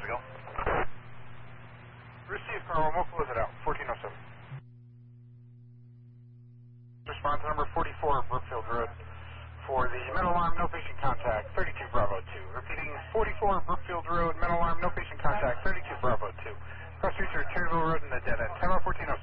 to go. Receive, Carl. We'll close it out. 1407. Response to number 44 Brookfield Road for the metal alarm, no patient contact, 32 Bravo 2. Repeating, 44 Brookfield Road, metal alarm, no patient contact, 32 Bravo 2. Cross Reacher, Cherryville Road in the dead end, 10-1407.